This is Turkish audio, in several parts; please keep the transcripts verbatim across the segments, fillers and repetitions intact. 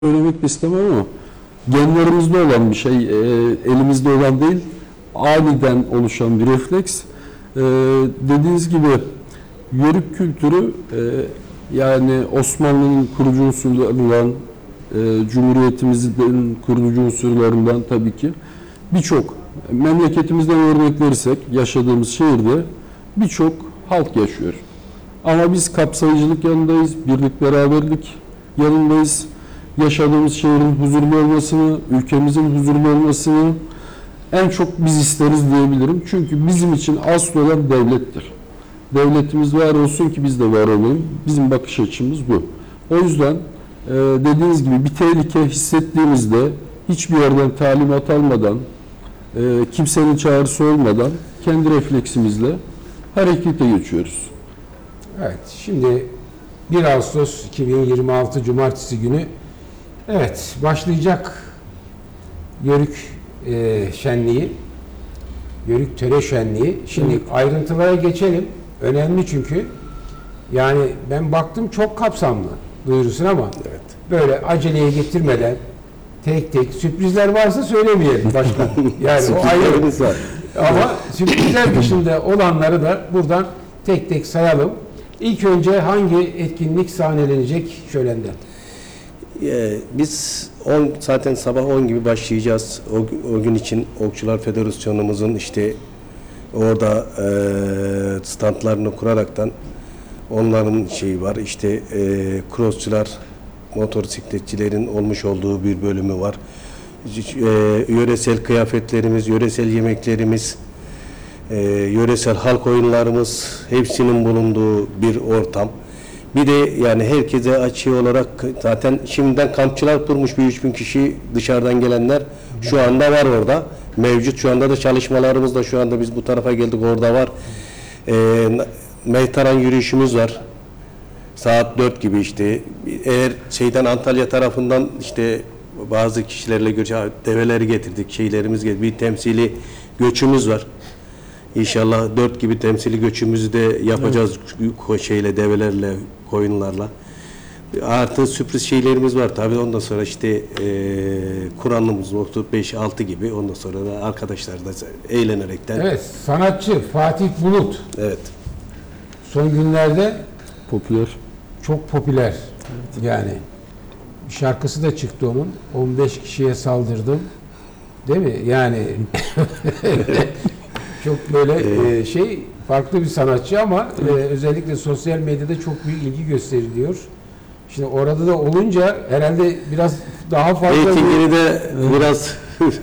söylemek de istemem ama genlerimizde olan bir şey, e, elimizde olan değil, aniden oluşan bir refleks. E, dediğiniz gibi yörük kültürü e, yani Osmanlı'nın kurucu unsurlarından, e, Cumhuriyetimizin kurucu unsurlarından tabii ki birçok memleketimizden örnek verirsek yaşadığımız şehirde birçok halk yaşıyor. Ama biz kapsayıcılık yanındayız, birlik beraberlik yanındayız. Yaşadığımız şehrin huzurlu olmasını, ülkemizin huzurlu olmasını en çok biz isteriz diyebilirim. Çünkü bizim için asıl olan devlettir. Devletimiz var olsun ki biz de var olalım. Bizim bakış açımız bu. O yüzden e, dediğiniz gibi bir tehlike hissettiğimizde hiçbir yerden talimat almadan, e, kimsenin çağrısı olmadan kendi refleksimizle harekete geçiyoruz. Evet, şimdi bir Ağustos iki bin yirmi altı Cumartesi günü evet başlayacak Yörük e, şenliği, Yörük töre şenliği. Şimdi evet, ayrıntılara geçelim. Önemli çünkü. Yani ben baktım çok kapsamlı duyurusun ama evet, böyle aceleye getirmeden tek tek sürprizler varsa söylemeyelim başkan. Yani o ayrı. Ama sürprizler dışında olanları da buradan tek tek sayalım. İlk önce hangi etkinlik sahnelenecek şölenden? Ee, biz on zaten sabah on gibi başlayacağız. O, o gün için Okçular Federasyonumuzun işte orada e, standlarını kuraraktan onların şeyi var. İşte e, crossçular, motosikletçilerin olmuş olduğu bir bölümü var. E, yöresel kıyafetlerimiz, yöresel yemeklerimiz, e, yöresel halk oyunlarımız hepsinin bulunduğu bir ortam. Bir de yani herkese açık olarak zaten şimdiden kampçılar kurmuş bir üç bin kişi dışarıdan gelenler şu anda var orada. Mevcut şu anda da çalışmalarımız da şu anda biz bu tarafa geldik orada var. E, Meytaran yürüyüşümüz var. Saat dört gibi işte. Eğer şeyden Antalya tarafından işte bazı kişilerle görüş develeri getirdik, şeylerimiz getirdik. Bir temsili göçümüz var. İnşallah dört gibi temsili göçümüzü de yapacağız, evet, şeyle, develerle, koyunlarla. Artı sürpriz şeylerimiz var tabii. Ondan sonra işte e, Kur'an'ımız oldu beş altı gibi. Ondan sonra da arkadaşlar da eğlenerekten. Evet, sanatçı Fatih Bulut. Evet. Son günlerde Popüler. çok popüler. Evet. Yani şarkısı da çıktı onun. on beş kişiye saldırdım. Değil mi? Yani çok böyle e, şey farklı bir sanatçı ama e, özellikle sosyal medyada çok büyük ilgi gösteriliyor. Şimdi orada da olunca herhalde biraz daha fazla reytingini de biraz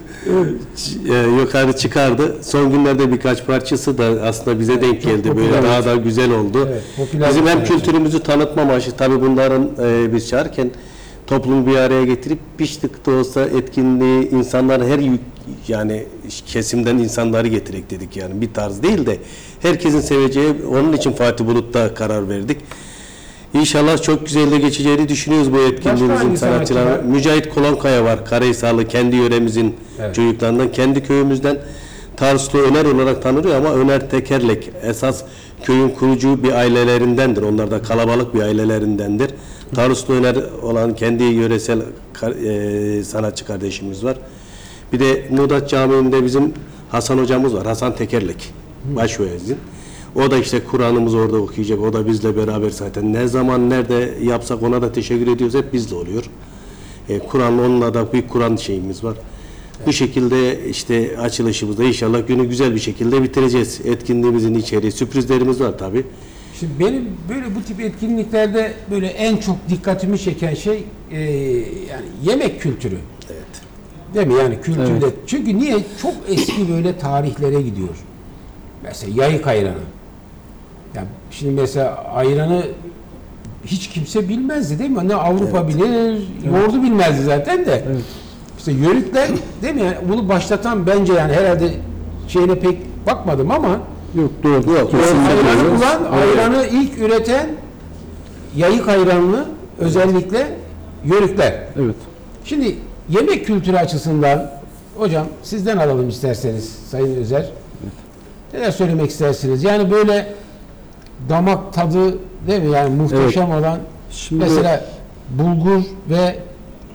yukarı çıkardı. Son günlerde birkaç parçası da aslında bize evet, denk geldi. Böyle popüler, daha da güzel oldu. Evet, bizim hem kültürümüzü tanıtma amaçlı tabii bunların e, biz çağırırken toplumu bir araya getirip bir tık da olsa etkinliği insanlar her yani kesimden insanları getirek dedik yani bir tarz değil de herkesin seveceği, onun için Fatih Bulut'ta karar verdik. İnşallah çok güzel de geçeceğini düşünüyoruz bu etkinliğimizin sanatçıları. Mücahit Kolonkaya var. Karahisarlı kendi yöremizin evet, çocuklarından, kendi köyümüzden. Tarsuslu Öner olarak tanınıyor ama Öner Tekerlek esas köyün kurucu bir ailelerindendir. Onlar da kalabalık bir ailelerindendir. Tarsuslu Öner olan kendi yöresel e, sanatçı kardeşimiz var. Bir de Muğdat Camii'nde bizim Hasan hocamız var. Hasan Tekerlek. Başveyizin. O da işte Kur'an'ımızı orada okuyacak. O da bizle beraber zaten. Ne zaman nerede yapsak ona da teşekkür ediyoruz. Hep bizle oluyor. E, Kur'an onunla da bir Kur'an şeyimiz var. Evet. Bu şekilde işte açılışımızda inşallah günü güzel bir şekilde bitireceğiz. Etkinliğimizin içeriği. Sürprizlerimiz var tabii. Şimdi benim böyle bu tip etkinliklerde böyle en çok dikkatimi çeken şey e, yani yemek kültürü. Evet. Değil mi? Yani kültürde. Evet. Çünkü niye? Çok eski böyle tarihlere gidiyor. Mesela yayık ayranı. Yani şimdi mesela ayranı hiç kimse bilmezdi değil mi? Ne Avrupa evet, bilir, yoğurdu evet, bilmezdi zaten de. Evet. İşte yörükler değil mi? Yani bunu başlatan bence yani herhalde şeyine pek bakmadım ama yok doğru. Yok, ayranı bulan, ayranı ilk üreten yayık ayranlı özellikle yörükler. Evet. Şimdi yemek kültürü açısından hocam sizden alalım isterseniz Sayın Özer. Evet. Neler söylemek istersiniz? Yani böyle damak tadı değil mi? Yani muhteşem evet, olan şimdi mesela bulgur ve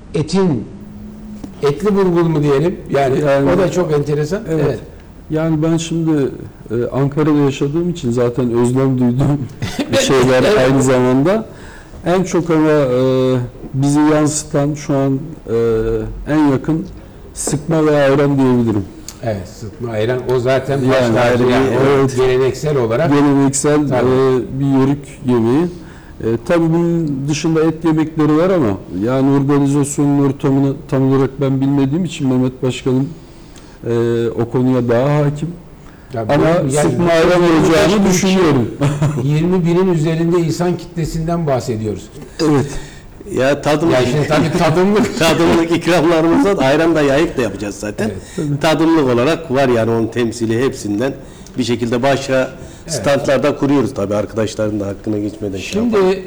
etin etli bulgur mu diyelim? Yani, Yani- o da çok enteresan. Evet. Evet. Yani ben şimdi e, Ankara'da yaşadığım için zaten özlem duyduğum bir şeyler Evet. aynı zamanda. En çok ama e, bizi yansıtan şu an e, en yakın sıkma ve ayran diyebilirim. Evet, sıtma ayran o zaten Yani başlı ayrı bir- yani, evet. geleneksel olarak Geleneksel Tabii. e, bir yörük yemeği. E, tabii bunun dışında et yemekleri var ama yani organizasyonun ortamını tam olarak ben bilmediğim için Mehmet Başkanım e, o konuya daha hakim. Ya Ama bu- yani sıkma ayran olacağını düşünüyorum. yirmi binin üzerinde insan kitlesinden bahsediyoruz. Evet. Ya tadım Ya şimdi tabii tadımlık. tadımlık ikramlarımızda ayran da yayık da yapacağız zaten. Tadımlık olarak var yani onun temsili hepsinden bir şekilde başka standlarda kuruyoruz tabii arkadaşların da hakkına geçmeden. şey yapalım. Şimdi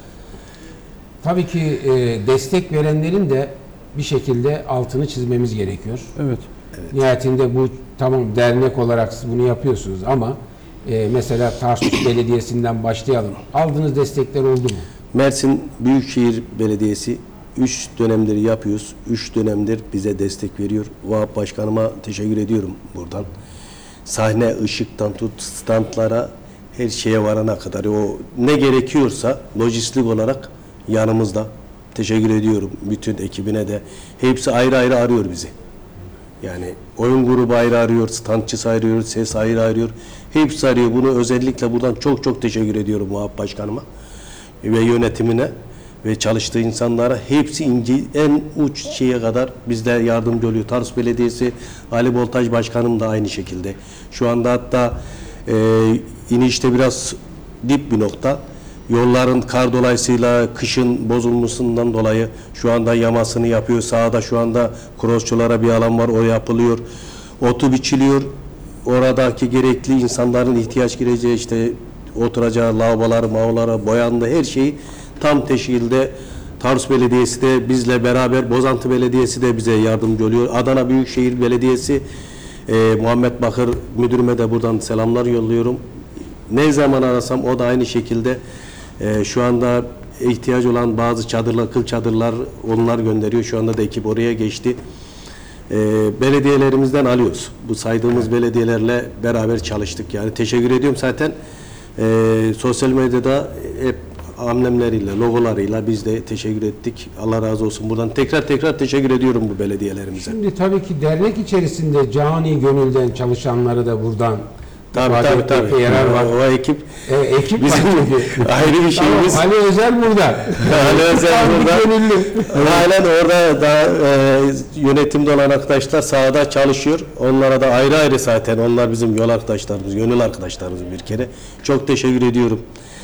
tabii ki e, destek verenlerin de bir şekilde altını çizmemiz gerekiyor. Evet. Nihayetinde bu tamam dernek olarak siz bunu yapıyorsunuz ama e, mesela Tarsus Belediyesi'nden başlayalım. Aldığınız destekler oldu mu? Mersin Büyükşehir Belediyesi üç dönemdir yapıyoruz. üç dönemdir bize destek veriyor. Vahap Başkanıma teşekkür ediyorum buradan. Sahne, ışıktan tut, standlara her şeye varana kadar o ne gerekiyorsa lojistik olarak yanımızda. Teşekkür ediyorum bütün ekibine de. Hepsi ayrı ayrı arıyor bizi. Yani oyun grubu ayrı arıyor, standçısı arıyor, ses ayrı arıyor. Hepsi arıyor. Bunu özellikle buradan çok çok teşekkür ediyorum Vahap Başkanıma ve yönetimine ve çalıştığı insanlara. Hepsi ince, en uç şeye kadar bizlere yardımcı oluyor. Tarsus Belediyesi Ali Boltaj Başkanım da aynı şekilde. Şu anda hatta e, inişte biraz dip bir nokta. Yolların kar dolayısıyla kışın bozulmasından dolayı şu anda yamasını yapıyor. Sağda şu anda crossçulara bir alan var, o yapılıyor. Otu biçiliyor. Oradaki gerekli insanların ihtiyaç gireceği işte oturacağı lavabolar, mağalara, boyandı her şeyi tam teşkilde Tarsus Belediyesi de bizle beraber, Bozantı Belediyesi de bize yardımcı oluyor. Adana Büyükşehir Belediyesi e, Muhammed Bakır müdürüme de buradan selamlar yolluyorum. Ne zaman arasam o da aynı şekilde e, şu anda ihtiyaç olan bazı çadırlar, kıl çadırlar onlar gönderiyor. Şu anda da ekip oraya geçti. E, belediyelerimizden alıyoruz. Bu saydığımız belediyelerle beraber çalıştık. Yani teşekkür ediyorum zaten. E, sosyal medyada hep amblemleriyle, logolarıyla biz de teşekkür ettik. Allah razı olsun. Buradan tekrar tekrar teşekkür ediyorum bu belediyelerimize. Şimdi tabii ki dernek içerisinde cani gönülden çalışanları da buradan Tabii ifade tabii etmekte tabii. yarar var. O, o ekip E, ekip bizim var çünkü. ayrı bir Tamam, şeyimiz. Ali Özel burada. Ali Özel Tam bir burada. gönüllü. Halen orada da e, yönetimde olan arkadaşlar sahada çalışıyor. Onlara da ayrı ayrı zaten. Onlar bizim yol arkadaşlarımız, gönül arkadaşlarımız bir kere. Çok teşekkür ediyorum.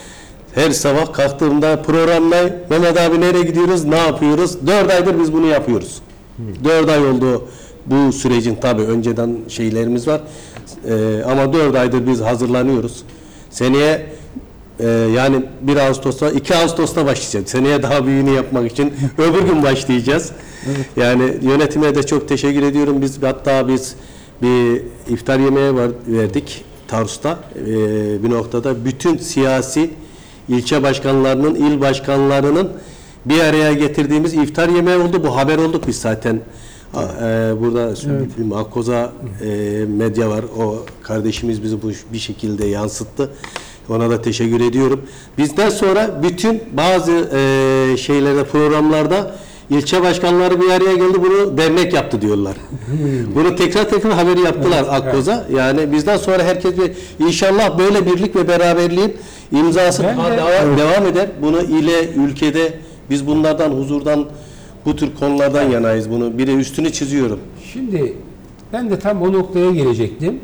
Her sabah kalktığımda programla Mehmet abi nereye gidiyoruz, ne yapıyoruz? Dört aydır biz bunu yapıyoruz. Dört ay oldu bu sürecin tabii önceden şeylerimiz var. E, ama dört aydır biz hazırlanıyoruz. Seneye e, yani bir Ağustos'ta, iki Ağustos'ta başlayacağız. Seneye daha büyüğünü yapmak için öbür gün başlayacağız. Yani yönetime de çok teşekkür ediyorum. Biz hatta biz bir iftar yemeği var, verdik Tarsus'ta. E, bir noktada bütün siyasi ilçe başkanlarının, il başkanlarının bir araya getirdiğimiz iftar yemeği oldu. Bu haber olduk biz zaten. Ee, burada evet. Akkoza e, medya var. O kardeşimiz bizi bu bir şekilde yansıttı. Ona da teşekkür ediyorum. Bizden sonra bütün bazı e, şeylerde, programlarda ilçe başkanları bir araya geldi. Bunu dernek yaptı diyorlar. Bunu tekrar tekrar haberi yaptılar evet, Akkoza. Evet. Yani bizden sonra herkes bir inşallah böyle birlik ve beraberliğin imzası de, devam, evet. devam eder. Bunu ile ülkede biz bunlardan huzurdan bu tür konulardan evet. yanayız. Bunu bir de üstünü çiziyorum. Şimdi ben de tam o noktaya gelecektim.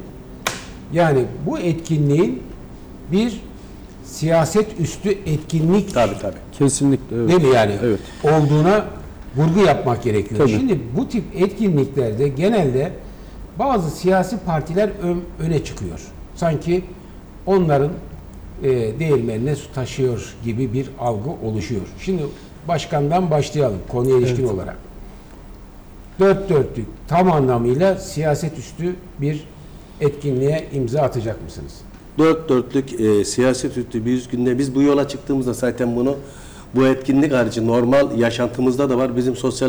Yani bu etkinliğin bir siyaset üstü etkinlik tabii tabii. Kesinlikle. Evet. Değil mi yani? Evet. Olduğuna vurgu yapmak gerekiyor. Tabii. Şimdi bu tip etkinliklerde genelde bazı siyasi partiler ön, öne çıkıyor. Sanki onların e, değirmenine su taşıyor gibi bir algı oluşuyor. Şimdi başkandan başlayalım konuya ilişkin evet. olarak. Dört dörtlük tam anlamıyla siyaset üstü bir etkinliğe imza atacak mısınız? Dört dörtlük e, siyaset üstü bir yüz günde biz bu yola çıktığımızda zaten bunu bu etkinlik harici normal yaşantımızda da var. Bizim sosyal